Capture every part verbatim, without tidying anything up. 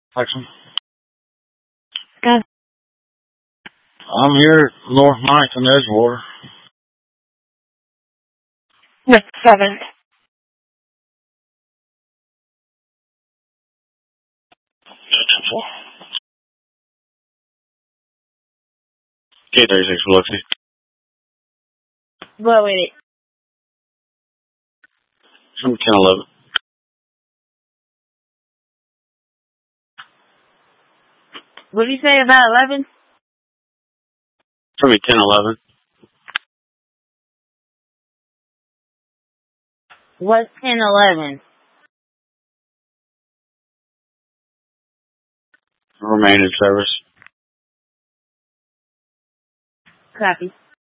Action. Got I'm here at North ninth in Edgewater. the seventh. K thirty-six Biloxi. What with it? From ten eleven. What did you say about eleven? From me ten eleven. What's ten eleven? Remain in service. Copy.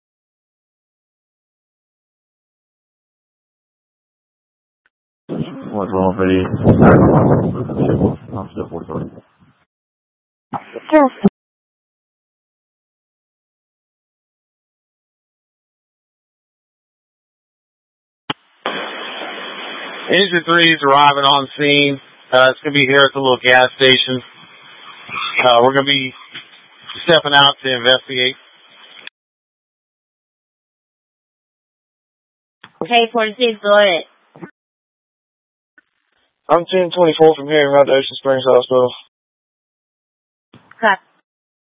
What's wrong with you? I'm still forty-three. Sure. Engine three is arriving on scene. Uh, it's going to be here at the little gas station. Uh, we're going to be stepping out to investigate. K forty-six, go ahead. I'm ten twenty-four from here, right to Ocean Springs Hospital. Copy.